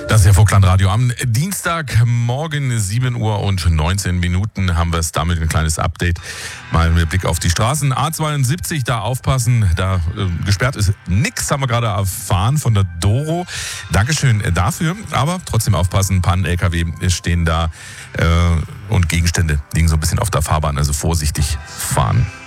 Das ist ja Vogtland Radio. Am Dienstagmorgen 7 Uhr und 19 Minuten haben wir es damit ein kleines Update. Mal mit Blick auf die Straßen. A72, da aufpassen, da gesperrt ist nix, haben wir gerade erfahren von der Doro. Dankeschön dafür, aber trotzdem aufpassen, Pannen-LKW stehen da und Gegenstände liegen so ein bisschen auf der Fahrbahn, also vorsichtig fahren.